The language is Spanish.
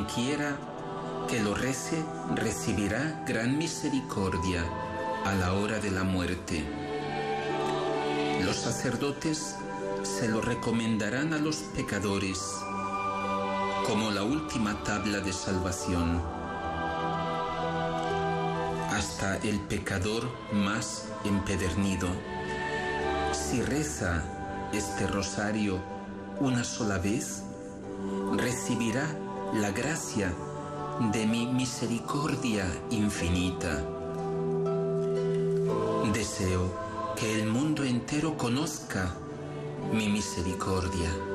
quien quiera que lo rece recibirá gran misericordia a la hora de la muerte. Los sacerdotes se lo recomendarán a los pecadores como la última tabla de salvación. Hasta el pecador más empedernido, si reza este rosario una sola vez, recibirá la gracia de mi misericordia infinita. Deseo que el mundo entero conozca mi misericordia.